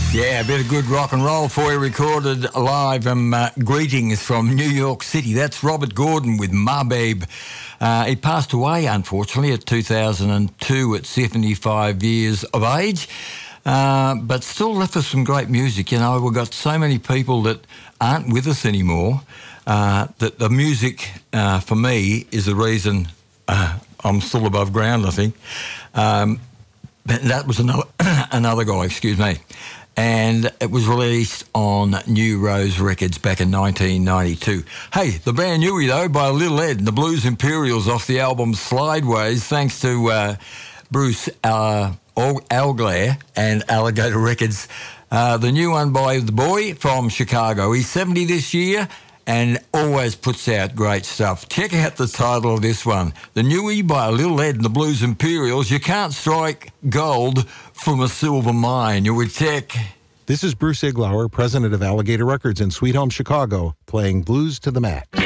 Yeah, a bit of good rock and roll for you, recorded live. Greetings from New York City. That's Robert Gordon with Ma Babe. He passed away, unfortunately, at 2002 at 75 years of age, but still left us some great music. You know, we've got so many people that aren't with us anymore, that the music, for me, is the reason I'm still above ground, I think. But that was another guy, excuse me. And it was released on New Rose Records back in 1992. Hey, the brand Newy, though, by Little Ed and the Blues Imperials off the album Slideways, thanks to Bruce Alglair and Alligator Records. The new one by the boy from Chicago. He's 70 this year and always puts out great stuff. Check out the title of this one. The Newy by Little Ed and the Blues Imperials. You can't strike gold from a silver mine. You would check. This is Bruce Iglauer, president of Alligator Records in Sweet Home, Chicago, playing Blues to the Max.